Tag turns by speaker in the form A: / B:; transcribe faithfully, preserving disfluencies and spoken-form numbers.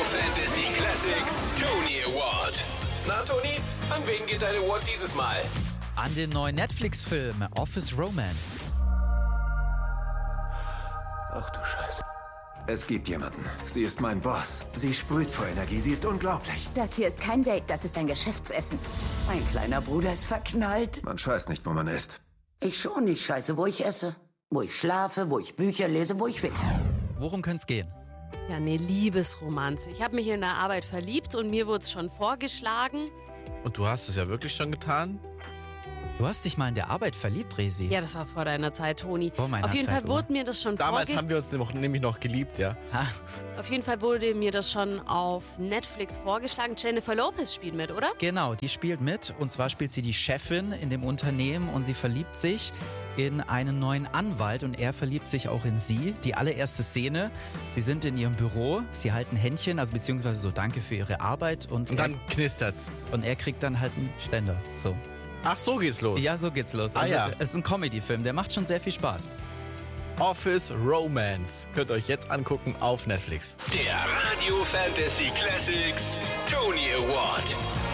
A: Fantasy Classics Tony Award. Na, Toni, an wen geht dein Award dieses Mal?
B: An den neuen Netflix-Film Office Romance.
C: Ach du Scheiße. Es gibt jemanden. Sie ist mein Boss. Sie sprüht vor Energie. Sie ist unglaublich.
D: Das hier ist kein Date, das ist ein Geschäftsessen.
E: Mein kleiner Bruder ist verknallt.
C: Man scheißt nicht, wo man isst.
E: Ich schon nicht scheiße, wo ich esse. Wo ich schlafe, wo ich Bücher lese, wo ich wichse.
B: Worum könnte es gehen?
F: Ja, eine Liebesromanze. Ich habe mich in der Arbeit verliebt und mir wurde es schon vorgeschlagen.
G: Und du hast es ja wirklich schon getan?
B: Du hast dich mal in der Arbeit verliebt, Resi.
F: Ja, das war vor deiner Zeit, Toni.
B: Vor meiner
F: Auf jeden
B: Zeit,
F: Fall wurde mir das schon
G: Damals
F: vorge-
G: haben wir uns nämlich noch geliebt, ja.
B: Ha.
F: Auf jeden Fall wurde mir das schon auf Netflix vorgeschlagen. Jennifer Lopez spielt mit, oder?
B: Genau, die spielt mit. Und zwar spielt sie die Chefin in dem Unternehmen und sie verliebt sich in einen neuen Anwalt und er verliebt sich auch in sie. Die allererste Szene, sie sind in ihrem Büro, sie halten Händchen, also beziehungsweise so Danke für ihre Arbeit. Und,
G: Und dann
B: er,
G: knistert's.
B: und er kriegt dann halt einen Ständer, so.
G: Ach, so geht's los.
B: Ja, so geht's los.
G: Ah,
B: Also,
G: ja.
B: Es ist ein Comedy-Film, der macht schon sehr viel Spaß.
G: Office Romance. Könnt ihr euch jetzt angucken auf Netflix.
A: Der Radio Fantasy Classics Tony Award.